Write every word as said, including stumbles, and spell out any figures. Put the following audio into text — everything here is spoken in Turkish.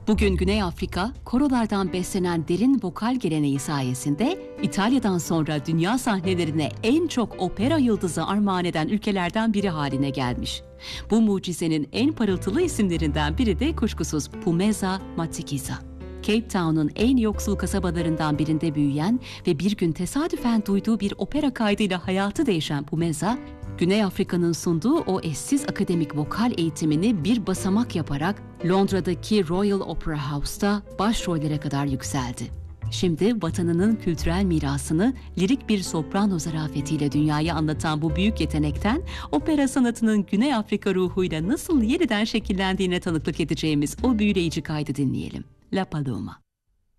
Bugün Güney Afrika, korolardan beslenen derin vokal geleneği sayesinde İtalya'dan sonra dünya sahnelerine en çok opera yıldızı armağan eden ülkelerden biri haline gelmiş. Bu mucizenin en parıltılı isimlerinden biri de kuşkusuz Pumeza Matsikiza. Cape Town'un en yoksul kasabalarından birinde büyüyen ve bir gün tesadüfen duyduğu bir opera kaydıyla hayatı değişen Pumeza, Güney Afrika'nın sunduğu o eşsiz akademik vokal eğitimini bir basamak yaparak Londra'daki Royal Opera House'ta başrollere kadar yükseldi. Şimdi vatanının kültürel mirasını lirik bir soprano zarafetiyle dünyaya anlatan bu büyük yetenekten opera sanatının Güney Afrika ruhuyla nasıl yeniden şekillendiğine tanıklık edeceğimiz o büyüleyici kaydı dinleyelim. La Paloma.